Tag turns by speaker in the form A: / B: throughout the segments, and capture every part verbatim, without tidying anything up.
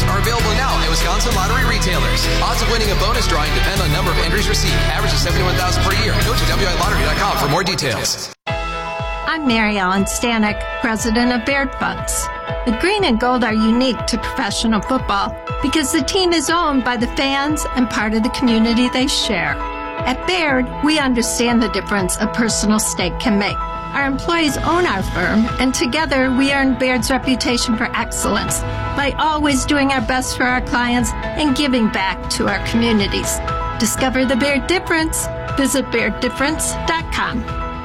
A: are available now at Wisconsin Lottery retailers. Odds of winning a bonus drawing depend on number of entries received. Average is seventy-one thousand per year. Go to W I lottery dot com for more details.
B: I'm Mary Ellen Stanek, president of Baird Funds. The green and gold are unique to professional football because the team is owned by the fans and part of the community they share. At Baird, we understand the difference a personal stake can make. Our employees own our firm, and together we earn Baird's reputation for excellence by always doing our best for our clients and giving back to our communities. Discover the Baird difference. Visit baird difference dot com.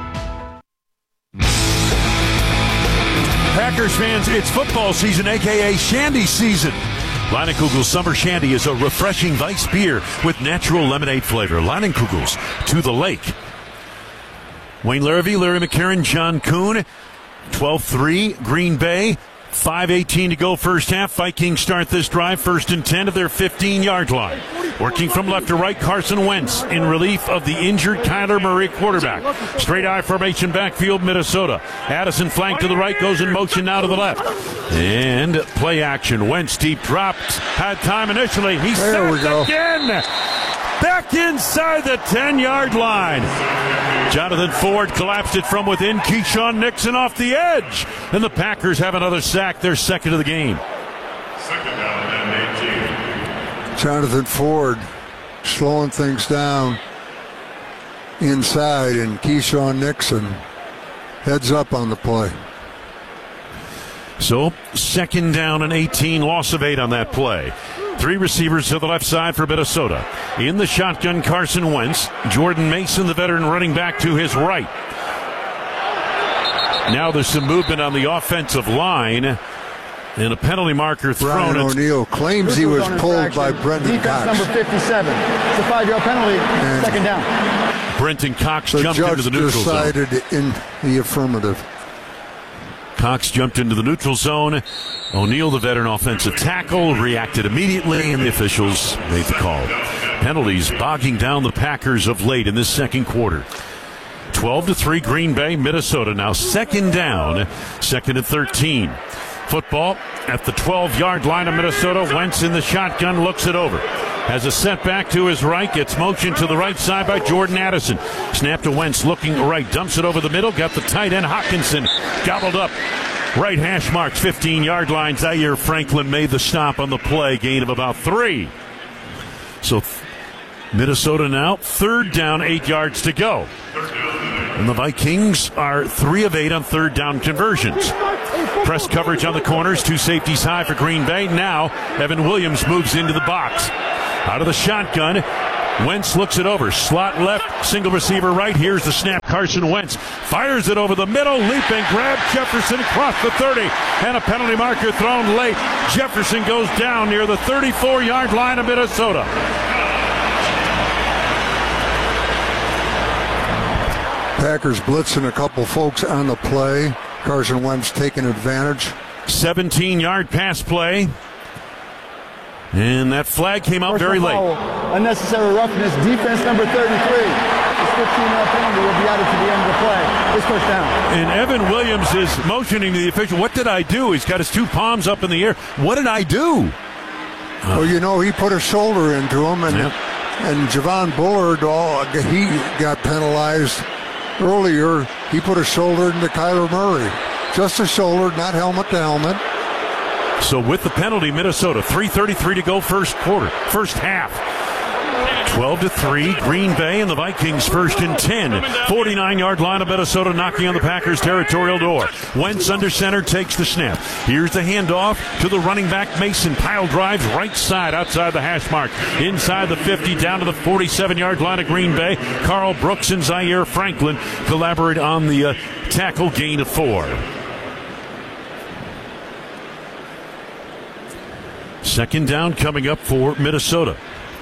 C: Packers fans, it's football season, a k a. Shandy season. Leinenkugel's Summer Shandy is a refreshing Weiss beer with natural lemonade flavor. Leinenkugel's to the lake. Wayne Larrivee, Larry McCarron, John Kuhn. twelve three, Green Bay. five eighteen to go first half. Vikings start this drive first and ten to their fifteen-yard line. Working from left to right, Carson Wentz in relief of the injured Kyler Murray quarterback. Straight eye formation backfield, Minnesota. Addison flank to the right, goes in motion now to the left. And play action. Wentz deep dropped. Had time initially. He's
D: there we go.
C: again. Back inside the ten-yard line. Jonathan Ford collapsed it from within. Keyshawn Nixon off the edge. And the Packers have another sack. Their second of the game.
E: Second down and eighteen.
D: Jonathan Ford slowing things down inside, and Keyshawn Nixon heads up on the play.
C: So, second down and eighteen, loss of eight on that play. Three receivers to the left side for Minnesota. In the shotgun, Carson Wentz. Jordan Mason, the veteran running back, to his right. Now there's some movement on the offensive line. And a penalty marker thrown.
D: Brian O'Neill claims he was pulled by Brenton
F: Defense
D: Cox.
F: number fifty-seven. It's a five-yard penalty. And second down.
C: Brenton Cox
D: the
C: jumped
D: judge
C: into the neutral
D: decided
C: zone.
D: in the affirmative.
C: Cox jumped into the neutral zone. O'Neill, the veteran offensive tackle, reacted immediately, and the officials made the call. Penalties bogging down the Packers of late in this second quarter. twelve to three, Green Bay, Minnesota. Now second down, second and thirteen. Football at the twelve-yard line of Minnesota. Wentz in the shotgun, looks it over. Has a setback to his right, gets motion to the right side by Jordan Addison. Snap to Wentz, looking right, dumps it over the middle, got the tight end Hawkinson gobbled up. Right hash marks, fifteen-yard line. Zaire Franklin made the stop on the play, gain of about three. So Minnesota now, third down, eight yards to go. And the Vikings are three of eight on third down conversions. Press coverage on the corners, two safeties high for Green Bay. Now Evan Williams moves into the box. Out of the shotgun, Wentz looks it over. Slot left, single receiver right. Here's the snap. Carson Wentz fires it over the middle. Leap and grab. Jefferson across the thirty. And a penalty marker thrown late. Jefferson goes down near the thirty-four-yard line of Minnesota.
D: Packers blitzing a couple folks on the play. Carson Wentz taking advantage.
C: seventeen-yard pass play. And that flag came out very late.
F: Unnecessary roughness. Defense number thirty-three. This fifteen-yard penalty will be added to the end of the play. It's first down.
C: And Evan Williams is motioning to the official. What did I do? He's got his two palms up in the air. What did I do?
D: Well, you know, he put a shoulder into him, and
C: Yep.
D: and Javon Bullard, all, he got penalized earlier. He put a shoulder into Kyler Murray. Just a shoulder, not helmet to helmet.
C: So with the penalty, Minnesota, three thirty-three to go first quarter, first half. twelve to three, Green Bay and the Vikings first and ten. forty-nine-yard line of Minnesota knocking on the Packers' territorial door. Wentz under center takes the snap. Here's the handoff to the running back Mason. Pile drives right side outside the hash mark. Inside the fifty, down to the forty-seven-yard line of Green Bay. Carl Brooks and Zaire Franklin collaborate on the uh, tackle, gain of four. Second down coming up for Minnesota.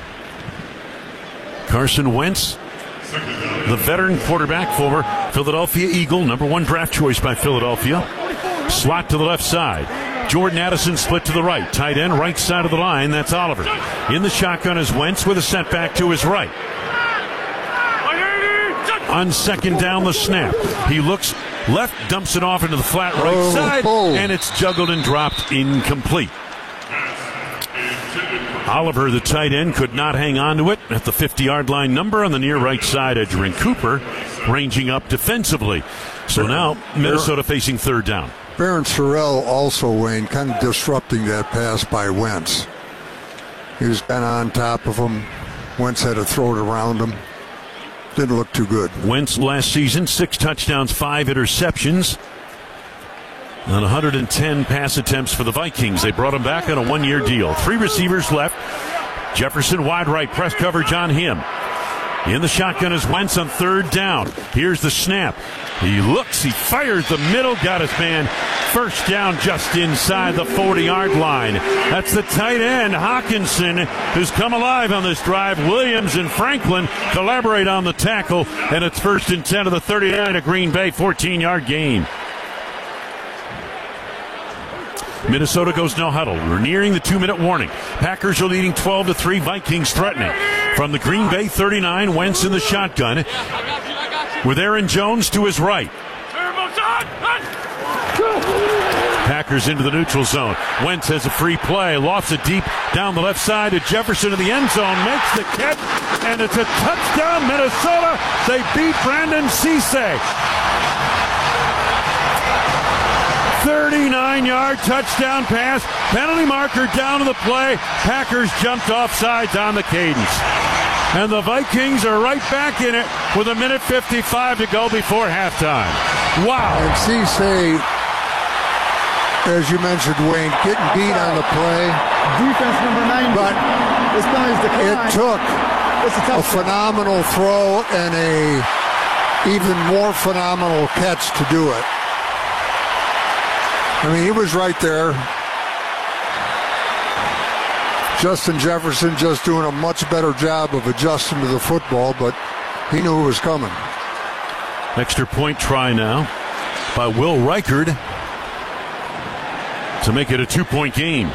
C: Carson Wentz, the veteran quarterback, former Philadelphia Eagle, number one draft choice by Philadelphia. Slot to the left side. Jordan Addison split to the right. Tight end, right side of the line. That's Oliver. In the shotgun is Wentz with a setback to his right. On second down, the snap. He looks left, dumps it off into the flat right
D: oh,
C: side,
D: oh.
C: and it's juggled and dropped incomplete. Oliver, the tight end, could not hang on to it at the fifty-yard line number on the near right side. Edgerrin Cooper ranging up defensively. So now Minnesota facing third down.
D: Barron Sorrell also, Wayne, kind of disrupting that pass by Wentz. He was kind of on top of him. Wentz had to throw it around him. Didn't look too good.
C: Wentz last season, six touchdowns, five interceptions. On one hundred ten pass attempts for the Vikings. They brought him back on a one-year deal. Three receivers left. Jefferson wide right, press coverage on him. In the shotgun is Wentz on third down. Here's the snap. He looks, he fires the middle, got his man. First down just inside the forty-yard line. That's the tight end, Hawkinson, who's come alive on this drive. Williams and Franklin collaborate on the tackle, and it's first and ten of the thirty-nine of Green Bay, fourteen-yard gain. Minnesota goes no huddle. We're nearing the two-minute warning. Packers are leading twelve to three. Vikings threatening. From the Green Bay thirty-nine, Wentz in the shotgun. With Aaron Jones to his right. Packers into the neutral zone. Wentz has a free play. Lofts it deep down the left side to Jefferson in the end zone. Makes the catch, and it's a touchdown, Minnesota. They beat Brandon Cisse. thirty-nine-yard touchdown pass. Penalty marker down to the play. Packers jumped off sides on the cadence. And the Vikings are right back in it with a minute fifty-five to go before halftime. Wow.
D: And Cisse, as you mentioned, Wayne, getting beat on the play.
F: Defense number nine.
D: But
F: this is the
D: it took a, a phenomenal throw and a even more phenomenal catch to do it. I mean, he was right there. Justin Jefferson just doing a much better job of adjusting to the football, but he knew it was coming.
C: Extra point try now by Will Reichard to make it a two-point game.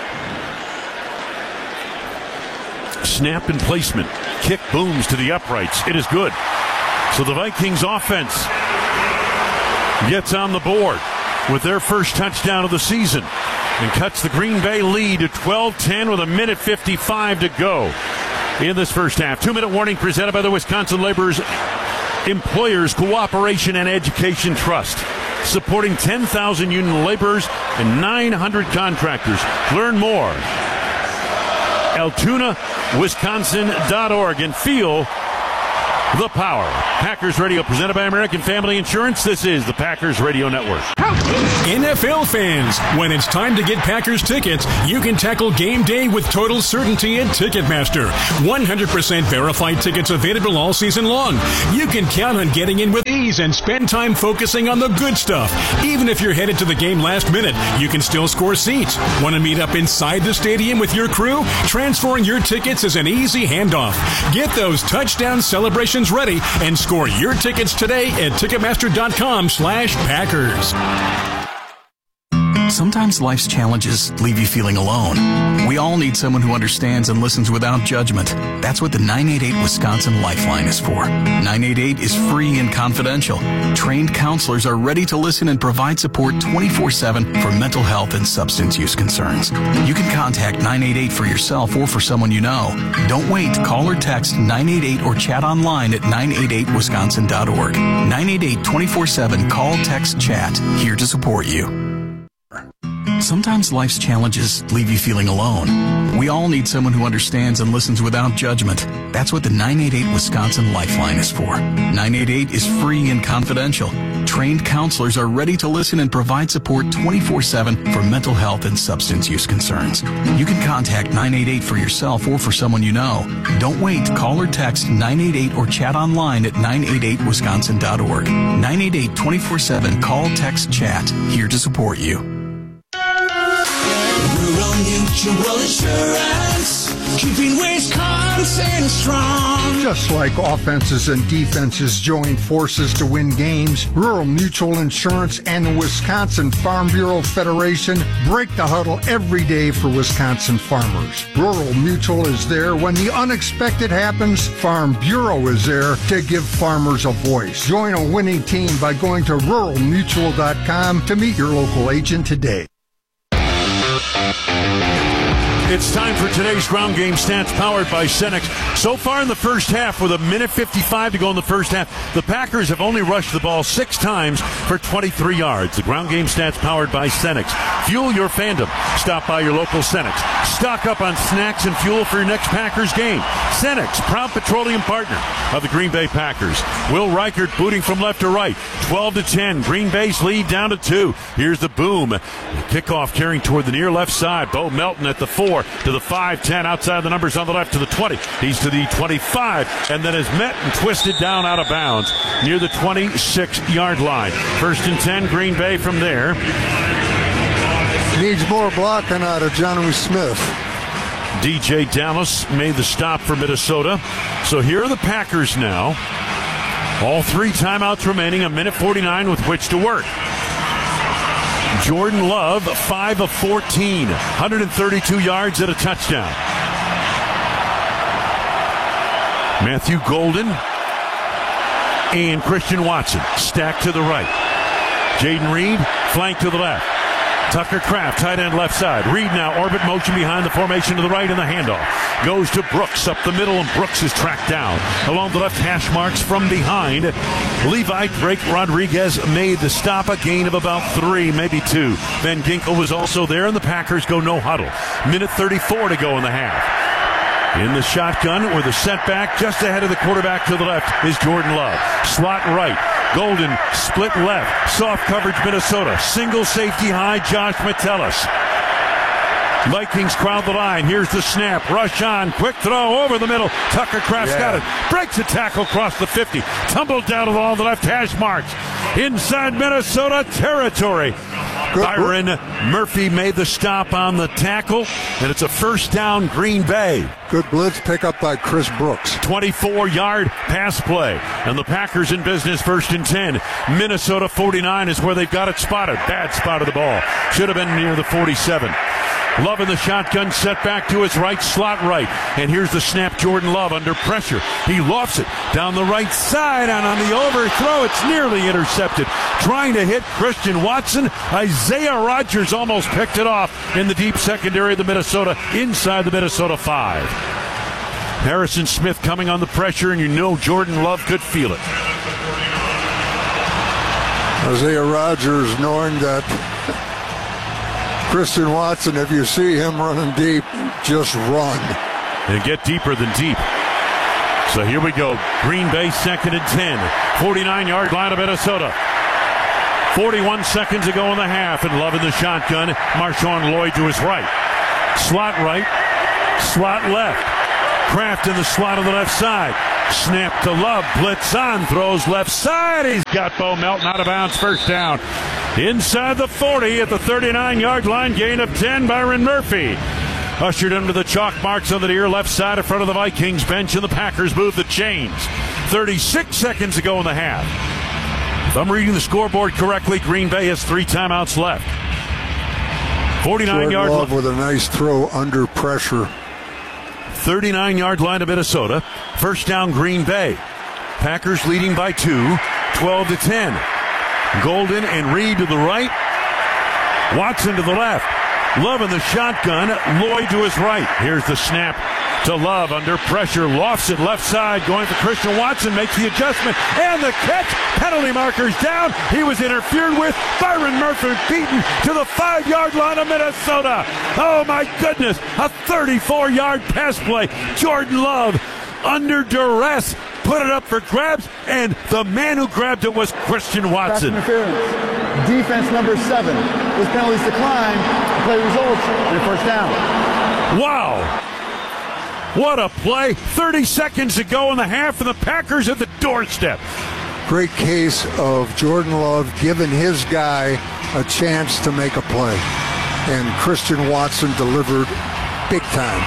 C: Snap and placement. Kick booms to the uprights. It is good. So the Vikings offense gets on the board with their first touchdown of the season and cuts the Green Bay lead to twelve ten with a minute fifty-five to go in this first half. Two-minute warning presented by the Wisconsin Laborers Employers Cooperation and Education Trust, supporting ten thousand union laborers and nine hundred contractors. Learn more. Altoona Wisconsin dot org and feel the power. Packers Radio presented by American Family Insurance. This is the Packers Radio Network.
G: N F L fans, when it's time to get Packers tickets, you can tackle game day with total certainty at Ticketmaster. one hundred percent verified tickets available all season long. You can count on getting in with ease and spend time focusing on the good stuff. Even if you're headed to the game last minute, you can still score seats. Want to meet up inside the stadium with your crew? Transferring your tickets is an easy handoff. Get those touchdown celebrations ready and score your tickets today at Ticketmaster.com slash Packers.
H: Sometimes life's challenges leave you feeling alone. We all need someone who understands and listens without judgment. That's what the nine eight eight Wisconsin Lifeline is for. nine eight eight is free and confidential. Trained counselors are ready to listen and provide support twenty-four seven for mental health and substance use concerns. You can contact nine eight eight for yourself or for someone you know. Don't wait. Call or text nine eight eight or chat online at nine eight eight wisconsin dot org. nine eight eight twenty-four seven call, text, chat. Here to support you. Sometimes life's challenges leave you feeling alone. We all need someone who understands and listens without judgment. That's what the nine eight eight Wisconsin Lifeline is for. nine eight eight is free and confidential. Trained counselors are ready to listen and provide support twenty-four seven for mental health and substance use concerns. You can contact nine eight eight for yourself or for someone you know. Don't wait. Call or text nine eight eight or chat online at nine eight eight wisconsin dot org. nine eight eight twenty-four seven call, text, chat. Here to support you.
I: Rural Mutual Insurance, keeping Wisconsin strong.
D: Just like offenses and defenses join forces to win games, Rural Mutual Insurance and the Wisconsin Farm Bureau Federation break the huddle every day for Wisconsin farmers. Rural Mutual is there when the unexpected happens. Farm Bureau is there to give farmers a voice. Join a winning team by going to rural mutual dot com to meet your local agent today.
C: It's time for today's ground game stats powered by Cenex. So far in the first half, with a minute fifty-five to go in the first half, the Packers have only rushed the ball six times for twenty-three yards. The ground game stats powered by Cenex. Fuel your fandom. Stop by your local Cenex. Stock up on snacks and fuel for your next Packers game. Cenex, proud petroleum partner of the Green Bay Packers. Will Reichert booting from left to right. twelve to ten. Green Bay's lead down to two. Here's the boom. The kickoff carrying toward the near left side. Bo Melton at the four to the five ten. Outside the numbers on the left to the twenty. He's to the twenty-five and then is met and twisted down out of bounds near the twenty-six-yard line. First and ten, Green Bay from there.
D: Needs more blocking out of Jonnu Smith.
C: D J Dallas made the stop for Minnesota. So here are the Packers now. All three timeouts remaining, a minute forty-nine with which to work. Jordan Love, five of fourteen, one hundred thirty-two yards and a touchdown. Matthew Golden and Christian Watson stacked to the right. Jaden Reed, flank to the left. Tucker Kraft, tight end left side. Reed now orbit motion behind the formation to the right, and the handoff goes to Brooks up the middle, and Brooks is tracked down along the left hash marks from behind. Levi Drake Rodriguez made the stop, a gain of about three, maybe two. Van Ginkel was also there, and the Packers go no huddle. Minute thirty-four to go in the half. In the shotgun with a setback just ahead of the quarterback to the left is Jordan Love. Slot right. Golden split left. Soft coverage Minnesota. Single safety high Josh Metellus. Vikings crowd the line. Here's the snap. Rush on. Quick throw over the middle. Tucker Kraft's
D: yeah.
C: got it. Breaks a tackle across the fifty. Tumbled down along the left hash marks. Inside Minnesota territory. Good. Byron Murphy made the stop on the tackle, and it's a first down Green Bay.
D: Good blitz pickup by Chris Brooks.
C: twenty-four-yard pass play, and the Packers in business first and ten. Minnesota forty-nine is where they've got it spotted. Bad spot of the ball. Should have been near the forty-seven. Love in the shotgun, set back to his right, slot right. And here's the snap, Jordan Love under pressure. He lofts it down the right side, and on the overthrow, it's nearly intercepted. Trying to hit Christian Watson. Isaiah Rodgers almost picked it off in the deep secondary of the Minnesota, inside the Minnesota five. Harrison Smith coming on the pressure, and you know Jordan Love could feel it.
D: Isaiah Rodgers knowing that Christian Watson, if you see him running deep, just run.
C: And get deeper than deep. So here we go. Green Bay second and ten. forty-nine-yard line of Minnesota. forty-one seconds to go in the half, and Love in the shotgun. Marshawn Lloyd to his right. Slot right. Slot left. Kraft in the slot on the left side. Snap to Love. Blitz on. Throws left side. He's got Bo Melton out of bounds. First down. Inside the forty at the thirty-nine-yard line. Gain of ten. Byron Murphy ushered him to the chalk marks on the near left side in front of the Vikings bench, and the Packers move the chains. thirty-six seconds to go in the half. If I'm reading the scoreboard correctly, Green Bay has three timeouts left. forty-nine-yard
D: Love with a nice throw under pressure.
C: thirty-nine-yard line of Minnesota. First down, Green Bay. Packers leading by two, twelve to ten. Golden and Reed to the right. Watson to the left. Love in the shotgun. Lloyd to his right. Here's the snap to Love under pressure. Lofts it left side. Going for Christian Watson. Makes the adjustment. And the catch. Penalty markers down. He was interfered with. Byron Murphy beaten to the five-yard line of Minnesota. Oh, my goodness. A thirty-four-yard pass play. Jordan Love under duress. Put it up for grabs, and the man who grabbed it was Christian Watson.
F: Pass interference. Defense number seven. With penalties declined. Play results and first down.
C: Wow. What a play. thirty seconds to go in the half, and the Packers at the doorstep.
D: Great case of Jordan Love giving his guy a chance to make a play. And Christian Watson delivered big time.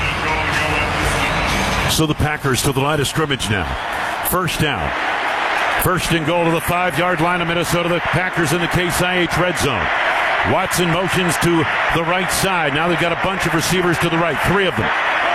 C: So the Packers to the line of scrimmage now. First down. First and goal to the five-yard line of Minnesota. The Packers in the Case I H red zone. Watson motions to the right side. Now they've got a bunch of receivers to the right. Three of them.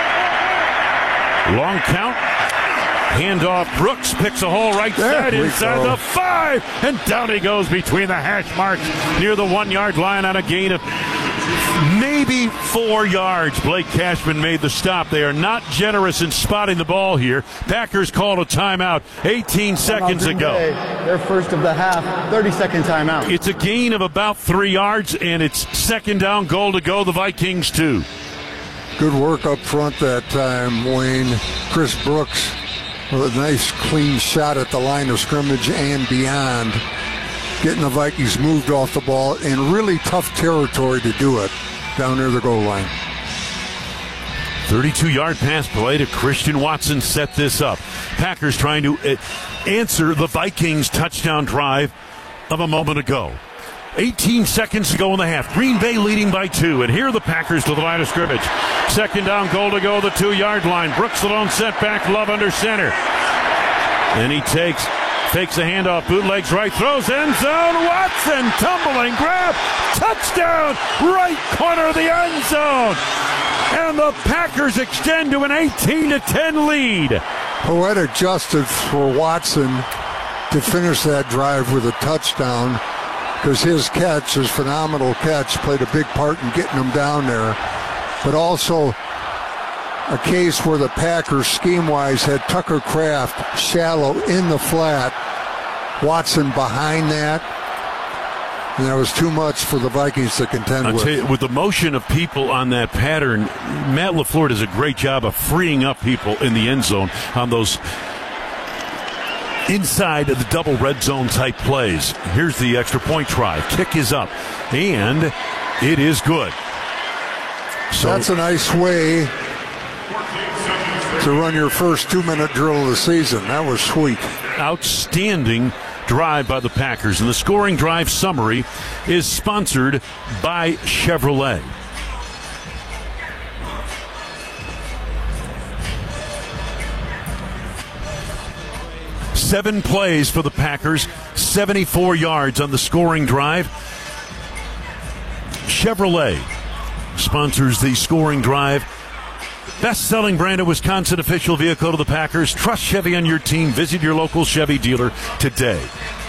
C: Long count. Handoff. Brooks picks a hole right side inside the five. And down he goes between the hash marks near the one-yard line on a gain of maybe four yards. Blake Cashman made the stop. They are not generous in spotting the ball here. Packers called a timeout eighteen seconds ago.
F: Their first of the half, thirty-second timeout.
C: It's a gain of about three yards, and it's second down, goal to go. The Vikings two.
D: Good work up front that time, Wayne. Chris Brooks with a nice clean shot at the line of scrimmage and beyond, getting the Vikings moved off the ball in really tough territory to do it down near the goal line.
C: thirty-two-yard pass play to Christian Watson set this up. Packers trying to uh, answer the Vikings touchdown drive of a moment ago. eighteen seconds to go in the half. Green Bay leading by two. And here are the Packers to the line of scrimmage. Second down, goal to go, the two-yard line. Brooks the lone setback, Love under center. And he takes, fakes a handoff, bootlegs right, throws end zone. Watson tumbling, grab, touchdown, right corner of the end zone. And the Packers extend to an eighteen to ten lead.
D: Poetic justice for Watson to finish that drive with a touchdown, because his catch, his phenomenal catch, played a big part in getting him down there. But also a case where the Packers, scheme-wise, had Tucker Kraft shallow in the flat, Watson behind that, and that was too much for the Vikings to contend
C: I'll
D: with.
C: tell you, with the motion of people on that pattern, Matt LaFleur does a great job of freeing up people in the end zone on those inside of the double red zone type plays. Here's the extra point try. Kick is up, and it is good. So
D: that's a nice way to run your first two-minute drill of the season. That was sweet.
C: Outstanding drive by the Packers. And the scoring drive summary is sponsored by Chevrolet. Seven plays for the Packers, seventy-four yards on the scoring drive. Chevrolet sponsors the scoring drive. Best-selling brand of Wisconsin official vehicle to the Packers. Trust Chevy on your team. Visit your local Chevy dealer today.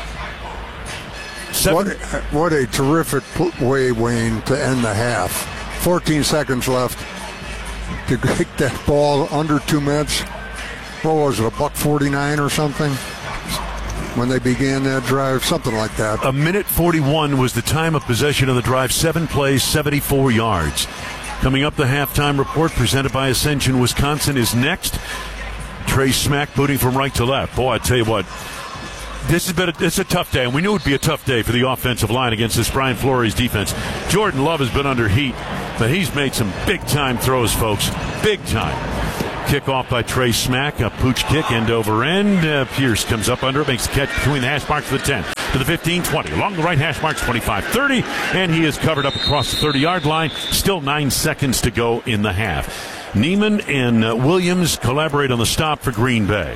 D: What, what a terrific way, Wayne, to end the half. fourteen seconds left to get that ball under two minutes. What was it, a buck forty-nine or something when they began that drive? Something like that.
C: A minute forty-one was the time of possession of the drive. Seven plays, seventy-four yards. Coming up, the halftime report presented by Ascension Wisconsin is next. Trey Smack booting from right to left. Boy, I tell you what, this has been a, it's a tough day, and we knew it would be a tough day for the offensive line against this Brian Flores defense. Jordan Love has been under heat, but he's made some big-time throws, folks. Big time. Kickoff by Trey Smack, a pooch kick, end over end. Uh, Pierce comes up under it, makes the catch between the hash marks of the ten to the fifteen, twenty. Along the right hash marks, twenty-five, thirty, and he is covered up across the thirty-yard line. Still nine seconds to go in the half. Neiman and uh, Williams collaborate on the stop for Green Bay.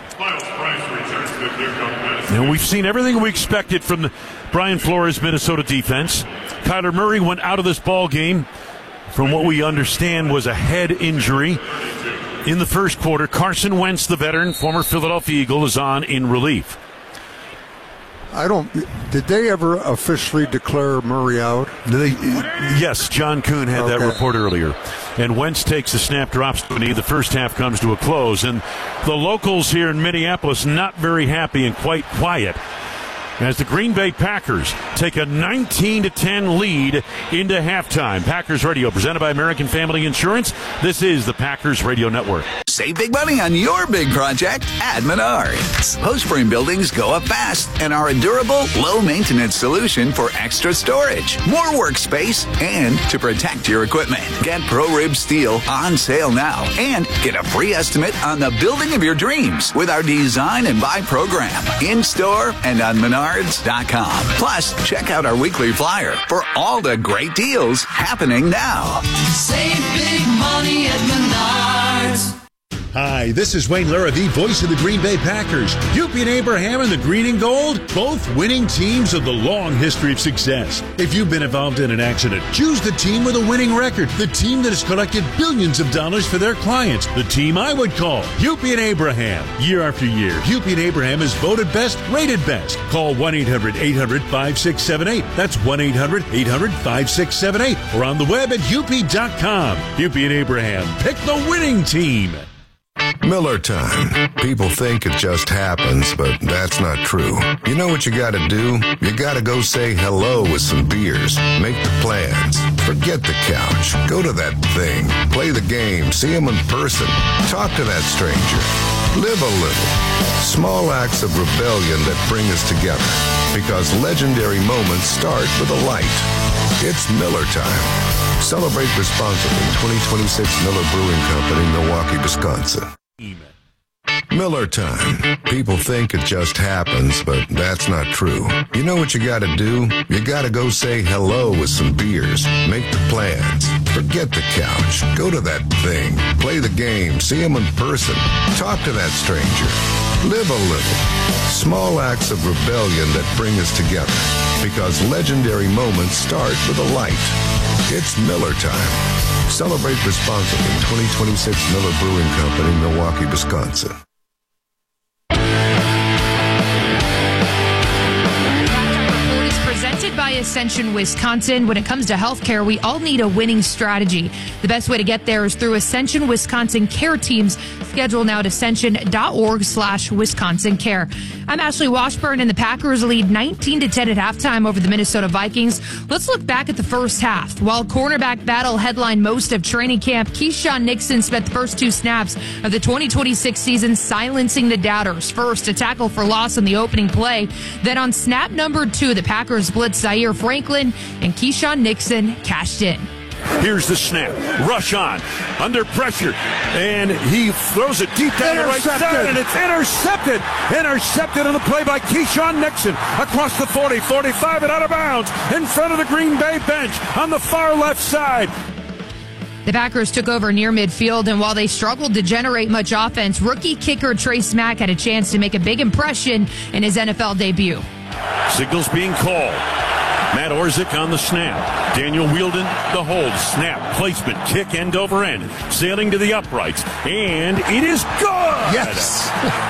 C: And we've seen everything we expected from the Brian Flores Minnesota defense. Kyler Murray went out of this ball game from what we understand was a head injury in the first quarter. Carson Wentz, the veteran, former Philadelphia Eagle, is on in relief.
D: I don't. Did they ever officially declare Murray out?
C: They, yes, John Kuhn had
D: okay.
C: that report earlier. And Wentz takes the snap, drops to a knee. The first half comes to a close. And the locals here in Minneapolis not very happy and quite quiet as the Green Bay Packers take a nineteen to ten lead into halftime. Packers Radio, presented by American Family Insurance. This is the Packers Radio Network.
J: Save big money on your big project at Menards. Post-frame buildings go up fast and are a durable, low-maintenance solution for extra storage, more workspace, and to protect your equipment. Get ProRib Steel on sale now and get a free estimate on the building of your dreams with our Design and Buy program in-store and on Menards dot com. Plus, check out our weekly flyer for all the great deals happening now.
I: Save big money at Menards.
K: Hi, this is Wayne Larrivee, voice of the Green Bay Packers. U P and Abraham and the Green and Gold, both winning teams of the long history of success. If you've been involved in an accident, choose the team with a winning record, the team that has collected billions of dollars for their clients, the team I would call U P and Abraham. Year after year, U P and Abraham is voted best, rated best. Call one eight hundred eight hundred five six seven eight. That's one eight hundred eight hundred five six seven eight. Or on the web at U P dot com. U P and Abraham, pick the winning team.
L: Miller time. People think it just happens, but that's not true. You know what you gotta do? You gotta go say hello with some beers. Make the plans. Forget the couch. Go to that thing. Play the game. See them in person. Talk to that stranger. Live a little. Small acts of rebellion that bring us together. Because legendary moments start with a light. It's Miller time. Celebrate responsibly. twenty twenty-six Miller Brewing Company, Milwaukee, Wisconsin. Miller time. People think it just happens, but that's not true. You know what you gotta do? You gotta go say hello with some beers. Make the plans. Forget the couch. Go to that thing. Play the game. See them in person. Talk to that stranger. Live a little. Small acts of rebellion that bring us together. Because legendary moments start with a light. It's Miller time. Celebrate responsibly. twenty twenty-six Miller Brewing Company, Milwaukee, Wisconsin.
M: Presented by Ascension Wisconsin. When it comes to healthcare, we all need a winning strategy. The best way to get there is through Ascension Wisconsin Care Teams. Schedule now at ascension.org slash Wisconsin Care. I'm Ashley Washburn, and the Packers lead nineteen to ten at halftime over the Minnesota Vikings. Let's look back at the first half. While cornerback battle headlined most of training camp, Keyshawn Nixon spent the first two snaps of the twenty twenty-six season silencing the doubters. First, a tackle for loss on the opening play. Then on snap number two, the Packers blitzed Zaire Franklin, and Keyshawn Nixon cashed in.
C: Here's the snap. Rush on. Under pressure. And he throws it deep down the right side, and it's intercepted. Intercepted on the play by Keyshawn Nixon. Across the forty, forty-five, and out of bounds. In front of the Green Bay bench on the far left side.
M: The Packers took over near midfield, and while they struggled to generate much offense, rookie kicker Trey Smack had a chance to make a big impression in his N F L debut.
C: Signals being called. Matt Orzik on the snap. Daniel Wheeldon, the hold. Snap, placement, kick end over end. Sailing to the uprights. And it is good!
K: Yes!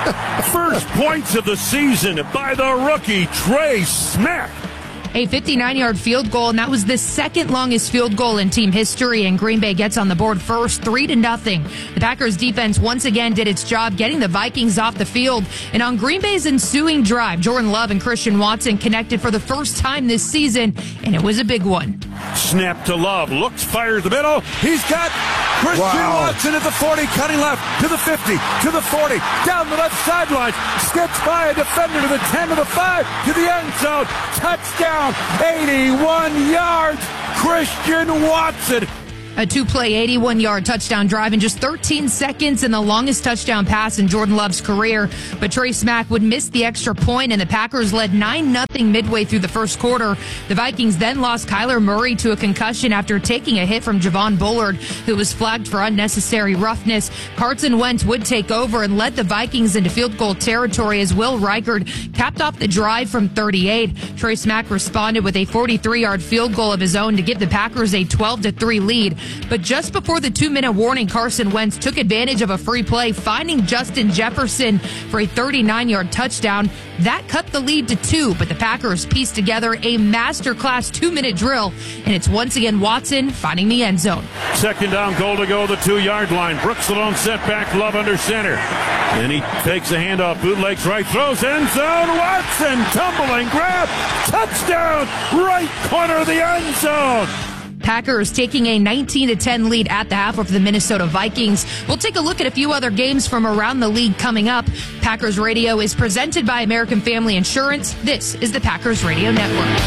C: First points of the season by the rookie, Trey Smack.
M: A fifty-nine-yard field goal, and that was the second longest field goal in team history, and Green Bay gets on the board first, three to nothing. The Packers defense once again did its job getting the Vikings off the field, and on Green Bay's ensuing drive, Jordan Love and Christian Watson connected for the first time this season, and it was a big one.
C: Snap to Love, looks, fires the middle. He's got Christian wow. Watson at the forty, cutting left to the fifty, to the forty, down the left sideline, skips by a defender to the ten, to the five, to the end zone, touchdown, eighty-one yards, Christian Watson.
M: A two-play, eighty-one-yard touchdown drive in just thirteen seconds and the longest touchdown pass in Jordan Love's career. But Trey Smack would miss the extra point, and the Packers led nine nothing midway through the first quarter. The Vikings then lost Kyler Murray to a concussion after taking a hit from Javon Bullard, who was flagged for unnecessary roughness. Carson Wentz would take over and led the Vikings into field goal territory as Will Reichard capped off the drive from thirty-eight. Trey Smack responded with a forty-three-yard field goal of his own to give the Packers a twelve to three lead. But just before the two-minute warning, Carson Wentz took advantage of a free play, finding Justin Jefferson for a thirty-nine-yard touchdown. That cut the lead to two, but the Packers pieced together a masterclass two-minute drill, and it's once again Watson finding the end zone.
C: Second down, goal to go, the two-yard line. Brooks alone set back, Love under center. Then he takes a handoff, bootlegs right, throws end zone. Watson tumbling, grab, touchdown, right corner of the end zone.
M: Packers taking a nineteen to ten lead at the half over the Minnesota Vikings. We'll take a look at a few other games from around the league coming up. Packers Radio is presented by American Family Insurance. This is the Packers Radio Network.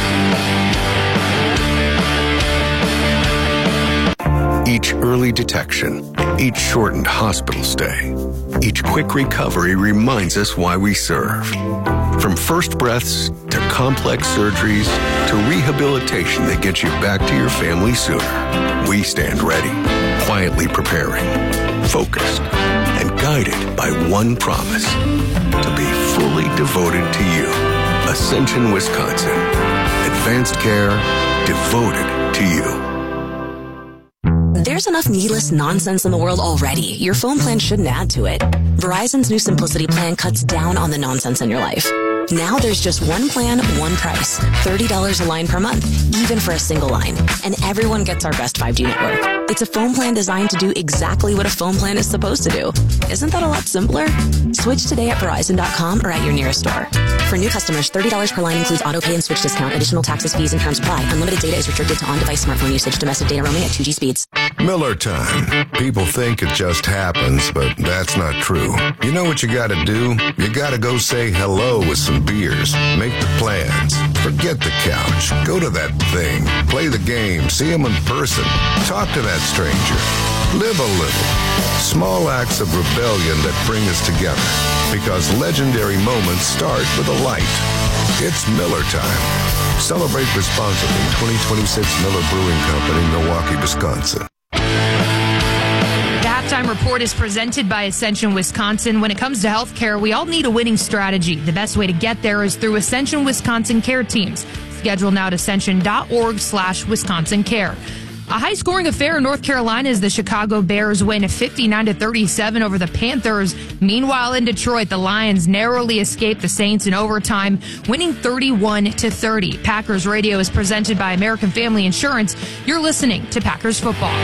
L: Each early detection, each shortened hospital stay, each quick recovery reminds us why we serve. From first breaths to complex surgeries to rehabilitation that gets you back to your family sooner, we stand ready, quietly preparing, focused, and guided by one promise: to be fully devoted to you. Ascension, Wisconsin. Advanced care devoted to you.
N: There's enough needless nonsense in the world already. Your phone plan shouldn't add to it. Verizon's new Simplicity plan cuts down on the nonsense in your life. Now there's just one plan, one price. thirty dollars a line per month, even for a single line. And everyone gets our best five G network. It's a phone plan designed to do exactly what a phone plan is supposed to do. Isn't that a lot simpler? Switch today at Verizon dot com or at your nearest store. For new customers, thirty dollars per line includes auto pay and switch discount. Additional taxes, fees, and terms apply. Unlimited data is restricted to on-device smartphone usage. Domestic data roaming at two G speeds.
L: Miller time. People think it just happens, but that's not true. You know what you gotta do? You gotta go say hello with some beers. Make the plans. Forget the couch. Go to that thing. Play the game. See them in person. Talk to that stranger. Live a little. Small acts of rebellion that bring us together. Because legendary moments start with a light. It's Miller time. Celebrate responsibly. twenty twenty-six Miller Brewing Company, Milwaukee, Wisconsin.
M: The halftime report is presented by Ascension, Wisconsin. When it comes to healthcare, we all need a winning strategy. The best way to get there is through Ascension Wisconsin Care Teams. Schedule now at ascension.org slash Wisconsin Care. A high-scoring affair in North Carolina as the Chicago Bears win fifty-nine to thirty-seven over the Panthers. Meanwhile, in Detroit, the Lions narrowly escaped the Saints in overtime, winning thirty-one to thirty. Packers Radio is presented by American Family Insurance. You're listening to Packers Football.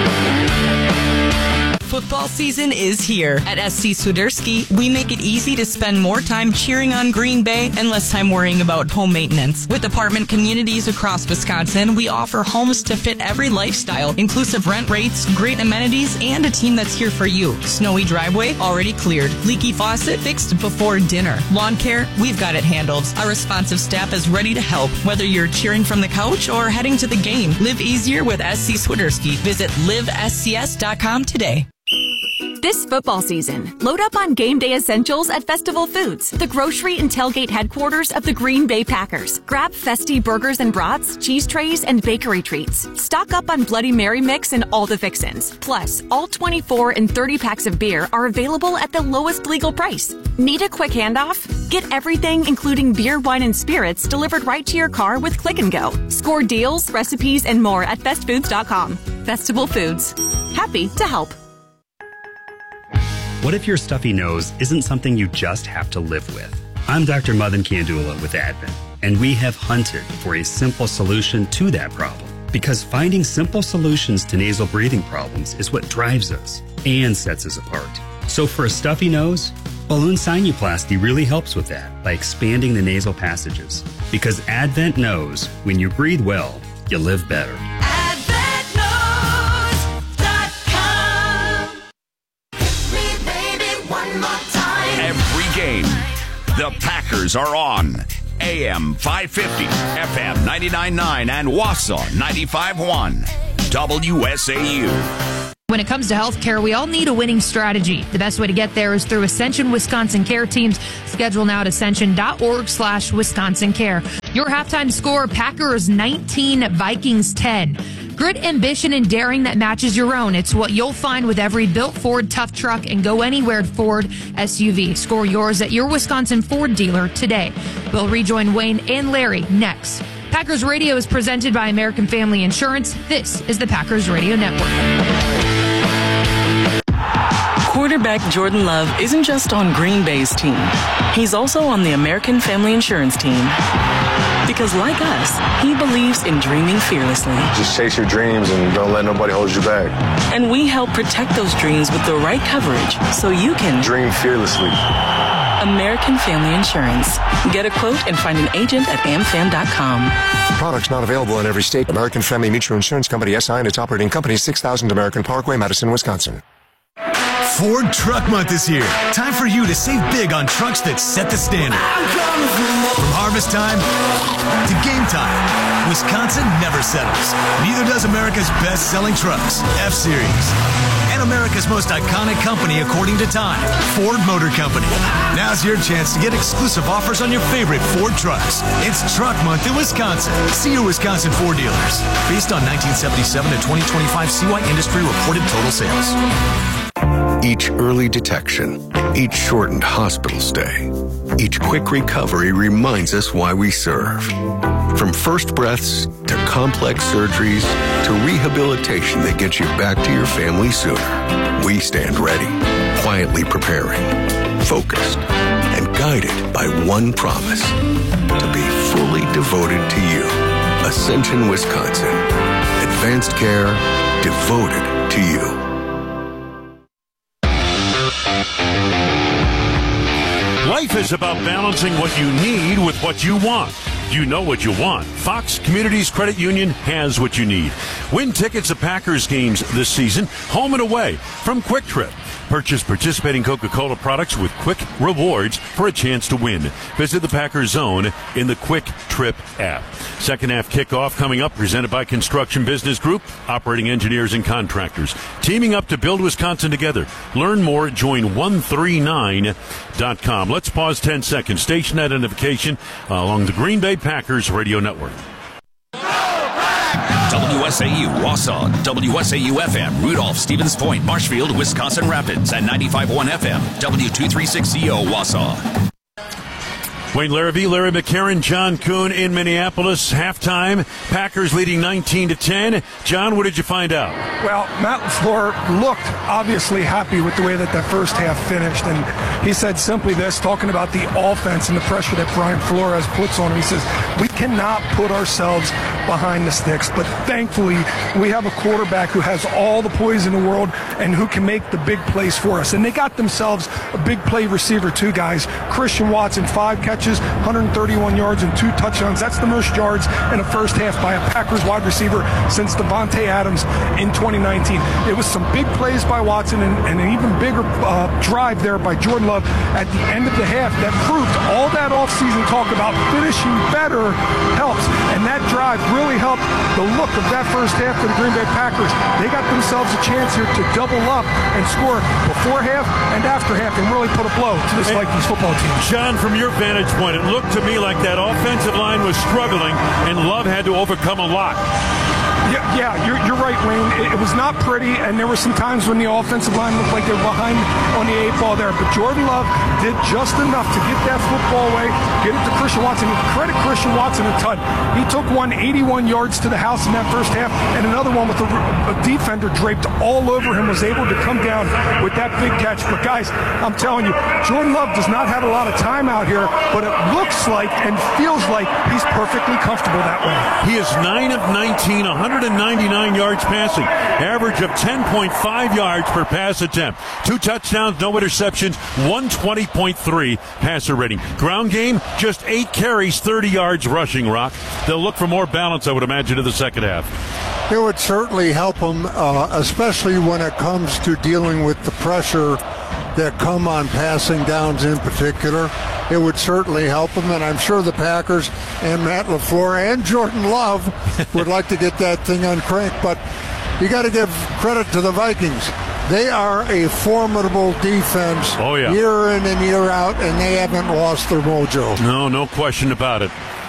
O: Football season is here. At S C Swiderski, we make it easy to spend more time cheering on Green Bay and less time worrying about home maintenance. With apartment communities across Wisconsin, we offer homes to fit every lifestyle, inclusive rent rates, great amenities, and a team that's here for you. Snowy driveway already cleared. Leaky faucet fixed before dinner. Lawn care, we've got it handled. Our responsive staff is ready to help, whether you're cheering from the couch or heading to the game. Live easier with S C Swiderski. Visit live S C S dot com today.
P: This football season, load up on game day essentials at Festival Foods, the grocery and tailgate headquarters of the Green Bay Packers. Grab festy burgers and brats, cheese trays, and bakery treats. Stock up on Bloody Mary mix and all the fixins. Plus, all twenty-four and thirty packs of beer are available at the lowest legal price. Need a quick handoff? Get everything, including beer, wine, and spirits, delivered right to your car with Click and Go. Score deals, recipes, and more at fest foods dot com. Festival Foods. Happy to help.
Q: What if your stuffy nose isn't something you just have to live with? I'm Doctor Madan Kandula with Advent, and we have hunted for a simple solution to that problem. Because finding simple solutions to nasal breathing problems is what drives us and sets us apart. So for a stuffy nose, balloon sinuplasty really helps with that by expanding the nasal passages. Because Advent knows when you breathe well, you live better.
R: Every game, the Packers are on. A M five fifty, F M ninety-nine point nine, and Wausau ninety-five point one. W S A U.
M: When it comes to healthcare, we all need a winning strategy. The best way to get there is through Ascension Wisconsin Care Teams. Schedule now at ascension.org slash Wisconsin Care. Your halftime score, Packers nineteen, Vikings ten. Grit, ambition, and daring that matches your own. It's what you'll find with every built Ford tough truck and go anywhere Ford S U V. Score yours at your Wisconsin Ford dealer today. We'll rejoin Wayne and Larry next. Packers Radio is presented by American Family Insurance. This is the Packers Radio Network.
S: Quarterback Jordan Love isn't just on Green Bay's team. He's also on the American Family Insurance team. Because like us, he believes in dreaming fearlessly.
T: Just chase your dreams and don't let nobody hold you back.
S: And we help protect those dreams with the right coverage so you can
T: dream fearlessly.
S: American Family Insurance. Get a quote and find an agent at am fam dot com.
T: Products not available in every state. American Family Mutual Insurance Company, S I and its operating company, six thousand American Parkway, Madison, Wisconsin.
U: Ford Truck Month is here. Time for you to save big on trucks that set the standard. From harvest time to game time, Wisconsin never settles. Neither does America's best-selling trucks, F-Series. And America's most iconic company according to Time, Ford Motor Company. Now's your chance to get exclusive offers on your favorite Ford trucks. It's Truck Month in Wisconsin. See your Wisconsin Ford dealers. Based on nineteen seventy-seven to twenty twenty-five C Y Industry reported total sales.
L: Each early detection, each shortened hospital stay, each quick recovery reminds us why we serve. From first breaths to complex surgeries to rehabilitation that gets you back to your family sooner, we stand ready, quietly preparing, focused, and guided by one promise: to be fully devoted to you. Ascension, Wisconsin. Advanced care devoted to you.
C: Life is about balancing what you need with what you want. You know what you want. Fox Communities Credit Union has what you need. Win tickets to Packers games this season, home and away, from Quick Trip. Purchase participating Coca-Cola products with quick rewards for a chance to win. Visit the Packers Zone in the Quick Trip app. Second half kickoff coming up, presented by Construction Business Group, operating engineers and contractors, teaming up to build Wisconsin together. Learn more at join one three nine dot com. Let's pause ten seconds. Station identification uh, along the Green Bay Packers radio network.
R: W S A U, Wausau, W S A U F M, Rudolph, Stevens Point, Marshfield, Wisconsin Rapids, and ninety-five point one F M, W two thirty-six C O, Wausau.
C: Wayne Larrabee, Larry McCarron, John Kuhn in Minneapolis. Halftime, Packers leading nineteen to ten. John, what did you find out?
A: Well, Matt LaFleur looked obviously happy with the way that that first half finished, and he said simply this, talking about the offense and the pressure that Brian Flores puts on him. He says, we cannot put ourselves behind the sticks, but thankfully we have a quarterback who has all the poise in the world and who can make the big plays for us. And they got themselves a big play receiver too, guys. Christian Watson, five catches, one hundred thirty-one yards and two touchdowns. That's the most yards in a first half by a Packers wide receiver since Devontae Adams in twenty nineteen. It was some big plays by Watson and, and an even bigger uh, drive there by Jordan Love at the end of the half that proved all that offseason talk about finishing better helps. And that drive really helped the look of that first half for the Green Bay Packers. They got themselves a chance here to double up and score before half and after half and really put a blow to this Vikings football team.
C: John, from your vantage point, it looked to me like that offensive line was struggling and Love had to overcome a lot.
A: Yeah, yeah, you're, you're right, Wayne. It, it was not pretty, and there were some times when the offensive line looked like they were behind on the eight ball there. But Jordan Love did just enough to get that football away, get it to Christian Watson. Credit Christian Watson a ton. He took one eighty-one yards to the house in that first half, and another one with a, a defender draped all over him was able to come down with that big catch. But guys, I'm telling you, Jordan Love does not have a lot of time out here, but it looks like and feels like he's perfectly comfortable that way.
C: He is nine of nineteen, one hundred ninety-nine yards passing, average of ten point five yards per pass attempt. Two touchdowns, no interceptions, one twenty point three passer rating. Ground game, just eight carries, thirty yards rushing, Rock. They'll look for more balance, I would imagine, in the second half.
D: It would certainly help them, uh, especially when it comes to dealing with the pressure that come on passing downs in particular. It would certainly help them, and I'm sure the Packers and Matt LaFleur and Jordan Love would like to get that thing on crank, but you got to give credit to the Vikings. They are a formidable defense
C: oh, yeah.
D: year in and year out, and they haven't lost their mojo.
C: No, no question about it.